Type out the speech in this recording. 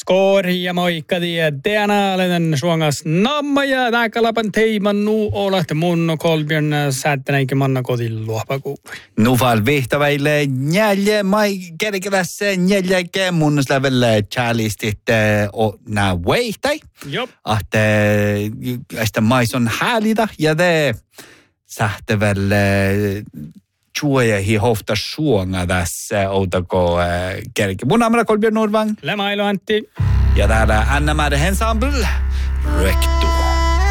Skåri ja moikka tänään olen suongas namma ja tääkalapan teiman nuu olet mun kolbjörn säättänäikin manna kotiin luopakuuri. Nuval vihtaväille njälje mai kerkelässä njäljekä mun slävelle chalistit nää weihtai. Jop. Ahte ästä mais on häälitä ja te sähtävälle chuojahi hofta suonga tässä outako kerke. Mun namara Kolbjörn Nordvang. Lämailo Antti. Ja täällä Anna-Mari Ensemble. Rekt.